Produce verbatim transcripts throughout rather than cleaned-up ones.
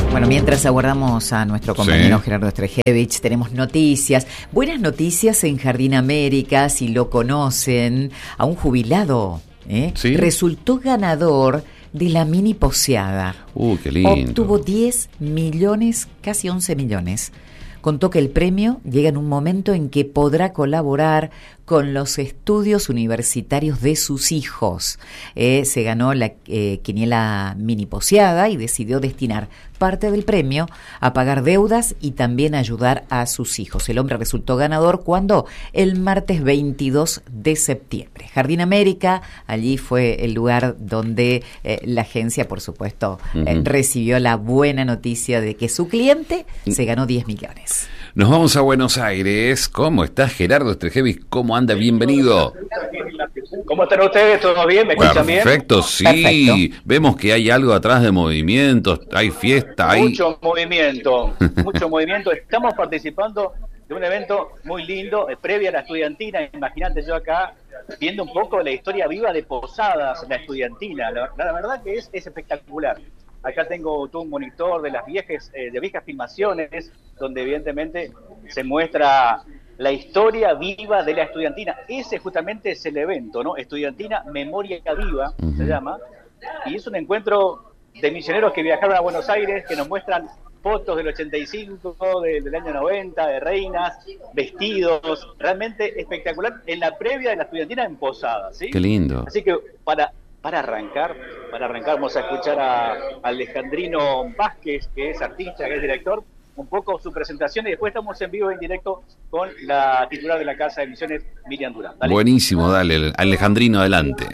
Bueno, mientras aguardamos a nuestro compañero sí. Gerardo Strejevich, tenemos noticias. Buenas noticias en Jardín América, si lo conocen, a un jubilado, ¿eh? ¿Sí? Resultó ganador de la mini poseada. Uh, qué lindo. Obtuvo diez millones, casi once millones. Contó que el premio llega en un momento en que podrá colaborar con los estudios universitarios de sus hijos. Eh, se ganó la eh, quiniela mini poseada y decidió destinar parte del premio a pagar deudas y también ayudar a sus hijos. El hombre resultó ganador cuando el martes veintidós de septiembre. Jardín América, allí fue el lugar donde eh, la agencia, por supuesto, uh-huh. eh, recibió la buena noticia de que su cliente se ganó diez millones. Nos vamos a Buenos Aires. ¿Cómo está Gerardo Strejevich? ¿Cómo anda? Bienvenido. ¿Cómo están ustedes? ¿Todo bien? ¿Me escuchan bien? Perfecto, sí. Perfecto. Vemos que hay algo atrás de movimientos, hay fiesta, hay... Mucho movimiento, mucho movimiento. Estamos participando de un evento muy lindo, eh, previa a la estudiantina. Imagínate yo acá viendo un poco la historia viva de Posadas, la estudiantina. La, la verdad que es, es espectacular. Acá tengo todo un monitor de las viejas, eh, de viejas filmaciones, donde evidentemente se muestra la historia viva de la estudiantina. Ese justamente es el evento, ¿no? Estudiantina Memoria Viva, uh-huh. se llama, y es un encuentro de misioneros que viajaron a Buenos Aires, que nos muestran fotos del ochenta y cinco, de, del año noventa, de reinas, vestidos, realmente espectacular, en la previa de la estudiantina en Posadas, ¿sí? Qué lindo. Así que para... Para arrancar, para arrancar vamos a escuchar a, a Alejandrino Vázquez, que es artista, que es director, un poco su presentación y después estamos en vivo en directo con la titular de la Casa de Misiones, Miriam Durán. Dale. Buenísimo, dale, Alejandrino, adelante.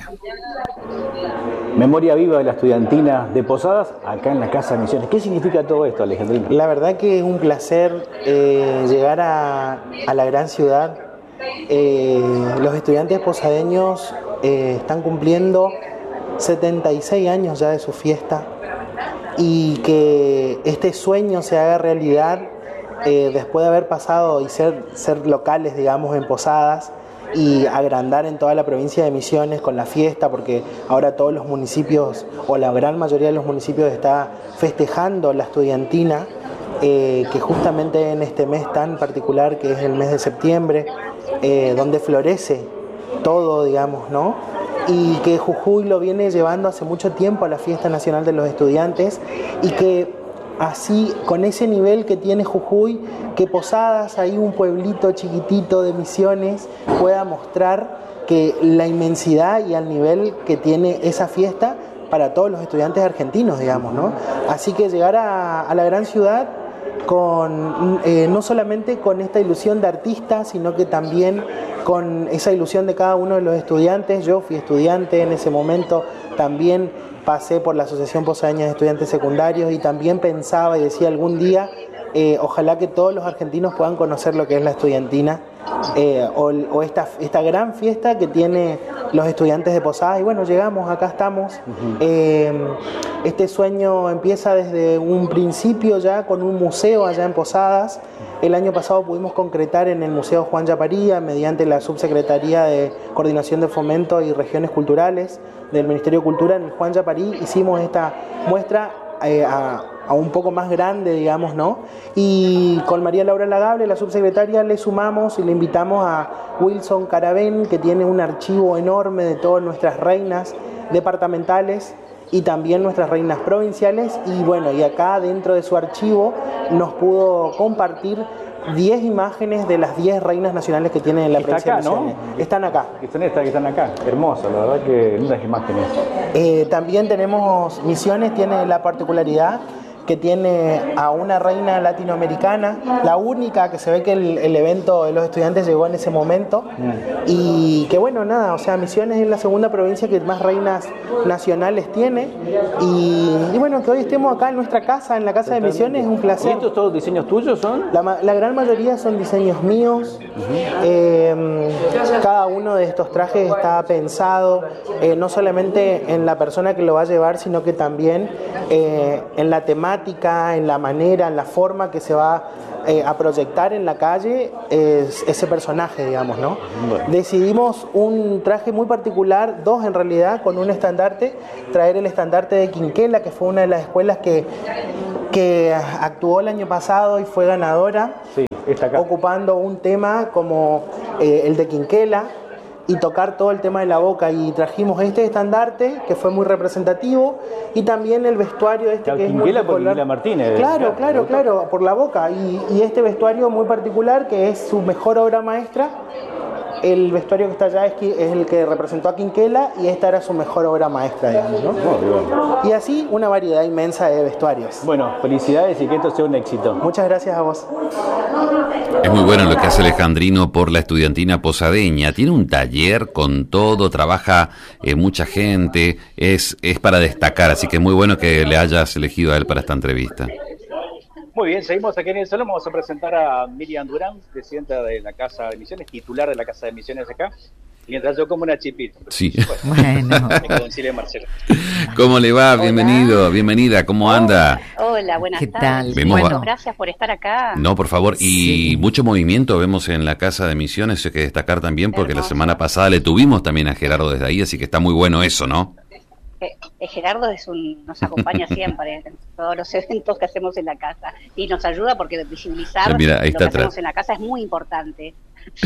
Memoria viva de la estudiantina de Posadas, acá en la Casa de Misiones. ¿Qué significa todo esto, Alejandrino? La verdad que es un placer eh, llegar a, a la gran ciudad. Eh, los estudiantes posadeños eh, están cumpliendo setenta y seis años ya de su fiesta, y que este sueño se haga realidad eh, después de haber pasado y ser, ser locales, digamos, en Posadas y agrandar en toda la provincia de Misiones con la fiesta, porque ahora todos los municipios o la gran mayoría de los municipios está festejando la estudiantina, eh, que justamente en este mes tan particular que es el mes de septiembre, eh, donde florece todo, digamos, ¿no? Y que Jujuy lo viene llevando hace mucho tiempo a la Fiesta Nacional de los Estudiantes, y que así, con ese nivel que tiene Jujuy, que Posadas, ahí un pueblito chiquitito de Misiones, pueda mostrar que la inmensidad y al nivel que tiene esa fiesta para todos los estudiantes argentinos, digamos, ¿no? Así que llegar a, a la gran ciudad con eh, no solamente con esta ilusión de artista, sino que también con esa ilusión de cada uno de los estudiantes. Yo fui estudiante en ese momento, también pasé por la Asociación Posadeña de Estudiantes Secundarios y también pensaba y decía algún día, eh, ojalá que todos los argentinos puedan conocer lo que es la estudiantina, eh, o, o esta, esta gran fiesta que tiene los estudiantes de Posadas. Y bueno, llegamos, acá estamos. Uh-huh. Eh, este sueño empieza desde un principio ya con un museo allá en Posadas. El año pasado pudimos concretar en el Museo Juan Yaparía, mediante la Subsecretaría de Coordinación de Fomento y Regiones Culturales del Ministerio de Cultura, en el Juan Yaparí hicimos esta muestra eh, a, a un poco más grande, digamos, ¿no? Y con María Laura Lagable, la subsecretaria, le sumamos y le invitamos a Wilson Caravén, que tiene un archivo enorme de todas nuestras reinas departamentales y también nuestras reinas provinciales, y bueno, y acá dentro de su archivo nos pudo compartir diez imágenes de las diez reinas nacionales que tiene en la provincia de Misiones. ¿No? Están acá. Están, que están acá, hermoso, la verdad que lindas imágenes. Eh, también tenemos, Misiones tiene la particularidad que tiene a una reina latinoamericana, la única, que se ve que el, el evento de los estudiantes llegó en ese momento, mm. y que bueno, nada, o sea, Misiones es la segunda provincia que más reinas nacionales tiene, y, y bueno, que hoy estemos acá en nuestra casa, en la Casa Totalmente. de Misiones, es un placer. ¿Y estos todos diseños tuyos son? La, la gran mayoría son diseños míos. Uh-huh. eh, cada uno de estos trajes está pensado eh, no solamente en la persona que lo va a llevar, sino que también eh, en la temática, en la manera, en la forma que se va eh, a proyectar en la calle es ese personaje, digamos, ¿no? Bueno. Decidimos un traje muy particular, dos en realidad, con un estandarte, traer el estandarte de Quinquela, que fue una de las escuelas que que actuó el año pasado y fue ganadora, Sí, está acá. ocupando un tema como eh, el de Quinquela y tocar todo el tema de la boca, y trajimos este estandarte que fue muy representativo, y también el vestuario este Claro, que es muy Quinquela por popular. Quinquela Martínez. Claro, Claro, claro, claro, por la boca, y, y este vestuario muy particular que es su mejor obra maestra. El vestuario que está allá es, es el que representó a Quinquela, y esta era su mejor obra maestra, digamos, ¿no? Muy bien. Y así una variedad inmensa de vestuarios. Bueno, felicidades y que esto sea un éxito. Muchas gracias a vos. Es muy bueno lo que hace Alejandrino por la estudiantina posadeña. Tiene un taller con todo, trabaja eh, mucha gente, es, es para destacar, así que es muy bueno que le hayas elegido a él para esta entrevista. Muy bien, seguimos aquí en el salón. Vamos a presentar a Miriam Durán, presidenta de la Casa de Misiones, titular de la Casa de Misiones acá. Mientras yo como una chipita. Sí. Bueno. Me concilie Marcelo. ¿Cómo le va? Bienvenido, bienvenida, ¿cómo anda? Hola, buenas ¿Qué tardes. tal? Vemos Bueno, va- gracias por estar acá. No, por favor, y Sí. mucho movimiento vemos en la Casa de Misiones, hay que destacar también porque Hermoso. la semana pasada le tuvimos también a Gerardo desde ahí, así que está muy bueno eso, ¿no? Eh, eh, Gerardo es un, nos acompaña siempre en todos los eventos que hacemos en la casa y nos ayuda porque visibilizar Mira, ahí lo está que atrás. hacemos en la casa es muy importante.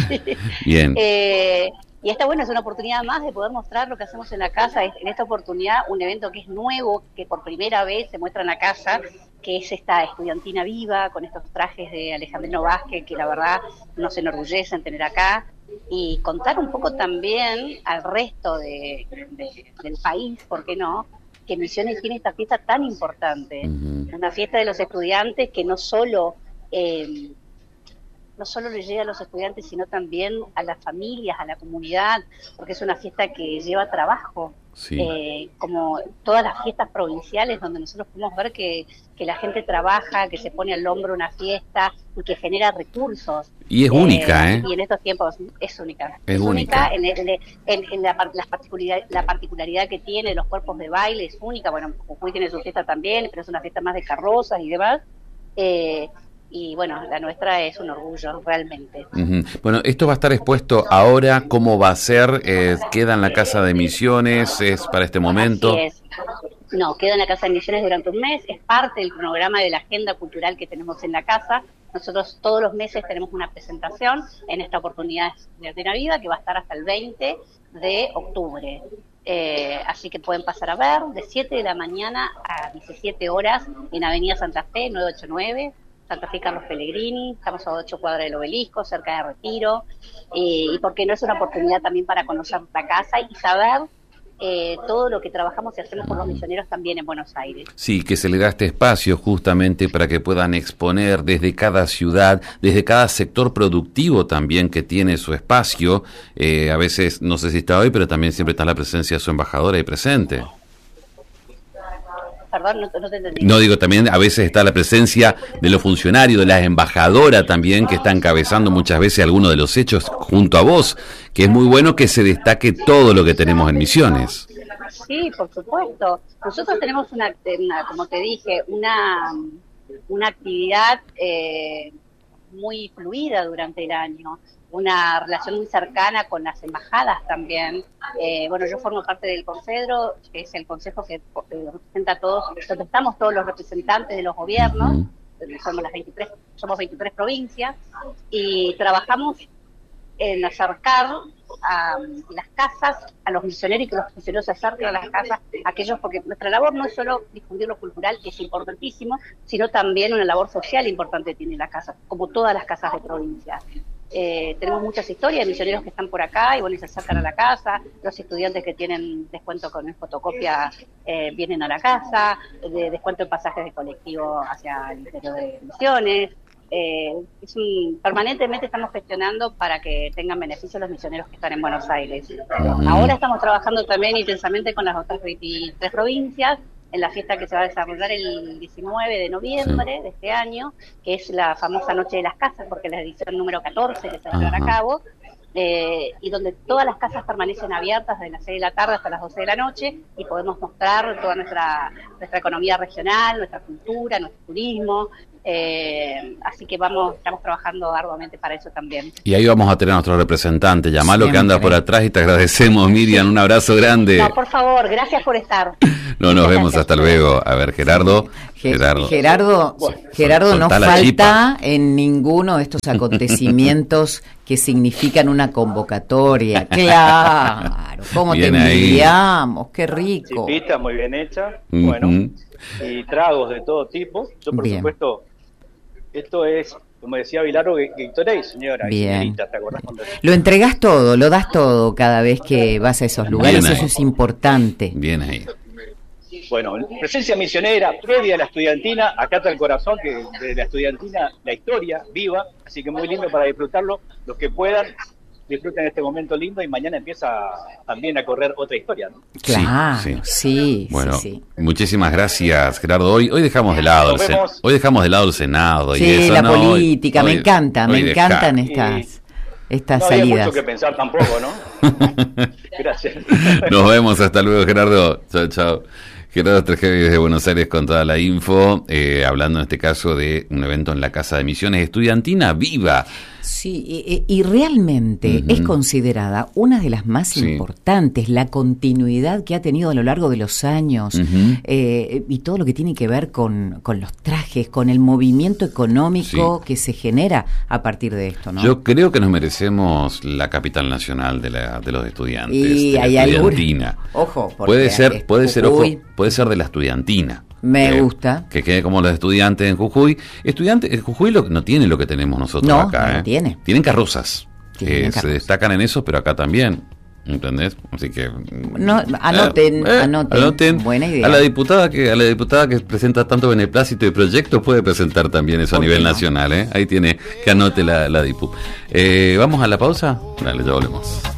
Bien. Eh, y esta, bueno, es una oportunidad más de poder mostrar lo que hacemos en la casa. En esta oportunidad, un evento que es nuevo, que por primera vez se muestra en la casa, que es esta estudiantina viva, con estos trajes de Alejandrino Vázquez, que la verdad nos enorgullecen tener acá, y contar un poco también al resto de, de- del país, ¿por qué no?, que Misiones tiene esta fiesta tan importante, Ujú. una fiesta de los estudiantes que no solo... Eh, no solo le llega a los estudiantes, sino también a las familias, a la comunidad, porque es una fiesta que lleva trabajo, Sí. eh, como todas las fiestas provinciales, donde nosotros podemos ver que, que la gente trabaja, que se pone al hombro una fiesta y que genera recursos. Y es única, ¿eh? Y en estos tiempos es única. Es única. en, el- en, en la, par- las particular- la particularidad que tiene, los cuerpos de baile es única. Bueno, Jujuy tiene su fiesta también, pero es una fiesta más de carrozas y demás. Eh, y bueno, la nuestra es un orgullo, realmente. Ujú. Bueno, esto va a estar expuesto ahora, ¿cómo va a ser? Eh, ¿Queda en la Casa de Misiones? ¿Es para este momento? Así es. No, queda en la Casa de Misiones durante un mes, es parte del cronograma de la agenda cultural que tenemos en la casa. Nosotros todos los meses tenemos una presentación, en esta oportunidad de Atena Vida, que va a estar hasta el veinte de octubre. Eh, así que pueden pasar a ver, de siete de la mañana a diecisiete horas, en Avenida Santa Fe, nueve ochenta y nueve, Santa Fe Carlos Pellegrini, estamos a ocho cuadras del Obelisco, cerca de Retiro, eh, y porque no es una oportunidad también para conocer la casa y saber eh, todo lo que trabajamos y hacemos por los misioneros también en Buenos Aires. Sí, que se le da este espacio justamente para que puedan exponer desde cada ciudad, desde cada sector productivo también que tiene su espacio. Eh, a veces, no sé si está hoy, pero también siempre está la presencia de su embajadora ahí presente. Perdón, no, no te entendí. No digo, también a veces está la presencia de los funcionarios, de la embajadora también, que está encabezando muchas veces algunos de los hechos junto a vos, que es muy bueno que se destaque todo lo que tenemos en Misiones. Sí, por supuesto. Nosotros tenemos una, una como te dije, una, una actividad eh, muy fluida durante el año, una relación muy cercana con las embajadas también. Eh, bueno, yo formo parte del Concedro, que es el consejo que eh, representa a todos, donde estamos todos los representantes de los gobiernos, Ujú. somos las veintitrés, somos veintitrés provincias, y trabajamos en acercar a las casas, a los misioneros, y que los misioneros se acerquen a las casas, aquellos, porque nuestra labor no es solo difundir lo cultural, que es importantísimo, sino también una labor social importante tiene la casa, como todas las casas de provincia. Eh, tenemos muchas historias de misioneros que están por acá y bueno, y se acercan a la casa, los estudiantes que tienen descuento con fotocopia eh, vienen a la casa, de descuento en pasajes de colectivo hacia el interior de Misiones. Eh, es un, permanentemente estamos gestionando para que tengan beneficio los misioneros que están en Buenos Aires. Ujú. Ahora estamos trabajando también intensamente con las otras veintitrés provincias en la fiesta que se va a desarrollar el diecinueve de noviembre Sí. de este año, que es la famosa Noche de las Casas, porque es la edición número catorce que se va a llevar a Ajá. cabo, eh, y donde todas las casas permanecen abiertas desde las seis de la tarde hasta las doce de la noche, y podemos mostrar toda nuestra nuestra economía regional, nuestra cultura, nuestro turismo. Eh, así que vamos, estamos trabajando arduamente para eso también. Y ahí vamos a tener a nuestro representante, llamalo que Siempre. anda por atrás y te agradecemos, Miriam, un abrazo grande. No, por favor, gracias por estar. No, nos Muchas vemos, gracias. hasta luego. A ver, Gerardo, Gerardo. Gerardo, Bueno, Gerardo no soltá la falta chipa. en ninguno de estos acontecimientos que significan una convocatoria. Claro, cómo te Bien ahí. envidiamos, qué rico. Chipita muy bien hecha, Ujú. bueno, y tragos de todo tipo. Yo, por Bien. supuesto, esto es, como decía Vilaro, Gatorade, señora. Bien. Señorita, ¿te acordás cuando- Lo entregas todo, lo das todo cada vez que vas a esos lugares, Bien eso ahí. es importante. Bien ahí. Bueno, presencia misionera previa a la estudiantina, acá está el corazón, que de la estudiantina, la historia viva, así que muy lindo para disfrutarlo. Los que puedan, disfruten este momento lindo y mañana empieza también a correr otra historia, ¿no? Claro, Sí, sí, sí. sí, Bueno, sí. muchísimas gracias, Gerardo. Hoy, hoy dejamos de lado el Nos Sen- vemos. hoy dejamos de lado el Senado y Sí, eso, la ¿no? Hoy- política, me hoy- encanta, me hoy encantan dejá. estas, estas No había salidas. mucho que pensar tampoco, ¿no? Gracias. Nos vemos, hasta luego, Gerardo. Chao, chao. Gerardo Trejevi desde Buenos Aires con toda la info, eh, hablando en este caso de un evento en la Casa de Misiones, Estudiantina Viva. Sí, y, y realmente Ujú. es considerada una de las más Sí. importantes, la continuidad que ha tenido a lo largo de los años, Ujú. eh, y todo lo que tiene que ver con, con los trajes, con el movimiento económico que se genera a partir de esto, ¿no? Yo creo que nos merecemos la capital nacional de, la, de los estudiantes, Y de la hay alguna- estudiantina. Ojo, porque Puede ser, es puede ser, ojo, Jujuy. puede ser de la estudiantina. Me Que- gusta. Que quede como los estudiantes en Jujuy. Estudiantes, en Jujuy lo, no tiene lo que tenemos nosotros No, acá. no ¿eh? tiene. Tienen carrozas. Tienen Eh, se carrozas. destacan en eso, pero acá también. ¿Entendés? Así que No, anoten, anoten. Buena idea. A la diputada que a la diputada que presenta tanto beneplácito y proyectos puede presentar también eso a ¿Por qué nivel no? nacional, ¿eh? Ahí tiene que anote la, la dipu. Eh, ¿Vamos a la pausa? Dale, ya volvemos.